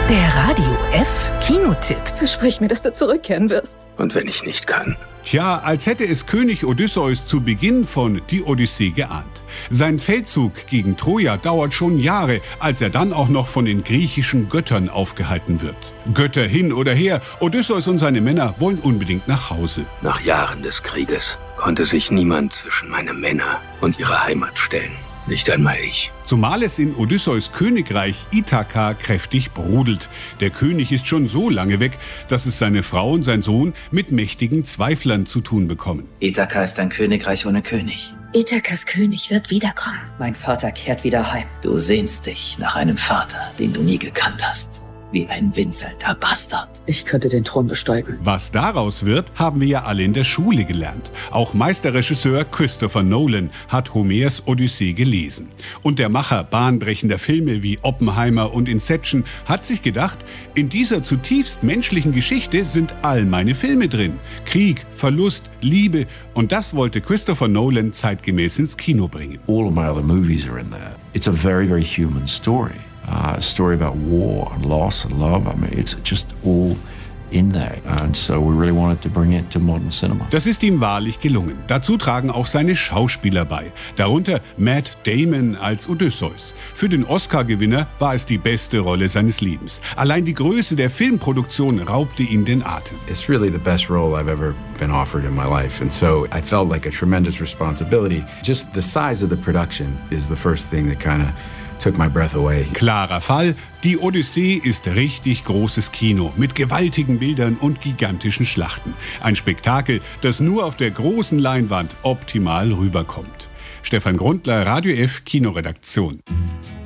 Der Radio F Kinotipp. Versprich mir, dass du zurückkehren wirst. Und wenn ich nicht kann? Tja, als hätte es König Odysseus zu Beginn von Die Odyssee geahnt. Sein Feldzug gegen Troja dauert schon Jahre, als er dann auch noch von den griechischen Göttern aufgehalten wird. Götter hin oder her, Odysseus und seine Männer wollen unbedingt nach Hause. Nach Jahren des Krieges konnte sich niemand zwischen meine Männer und ihre Heimat stellen. Nicht einmal ich. Zumal es in Odysseus Königreich Ithaka kräftig brodelt. Der König ist schon so lange weg, dass es seine Frau und sein Sohn mit mächtigen Zweiflern zu tun bekommen. Ithaka ist ein Königreich ohne König. Ithakas König wird wiederkommen. Mein Vater kehrt wieder heim. Du sehnst dich nach einem Vater, den du nie gekannt hast. Wie ein winselnder Bastard. Ich könnte den Thron besteigen. Was daraus wird, haben wir ja alle in der Schule gelernt. Auch Meisterregisseur Christopher Nolan hat Homers Odyssee gelesen. Und der Macher bahnbrechender Filme wie Oppenheimer und Inception hat sich gedacht, in dieser zutiefst menschlichen Geschichte sind all meine Filme drin. Krieg, Verlust, Liebe. Und das wollte Christopher Nolan zeitgemäß ins Kino bringen. All of my other movies are in there. It's a very, very human story. A story about war and loss and love. I mean, it's just all in there. And so we really wanted to bring it to modern cinema. Das ist ihm wahrlich gelungen. Dazu tragen auch seine Schauspieler bei. Darunter Matt Damon als Odysseus. Für den Oscar-Gewinner war es die beste Rolle seines Lebens. Allein die Größe der Filmproduktion raubte ihm den Atem. It's really the best role I've ever been offered in my life. And so I felt like a tremendous responsibility. Just the size of the production is the first thing that kind of took my breath away. Klarer Fall, die Odyssee ist richtig großes Kino mit gewaltigen Bildern und gigantischen Schlachten. Ein Spektakel, das nur auf der großen Leinwand optimal rüberkommt. Stefan Grundler, Radio F Kinoredaktion.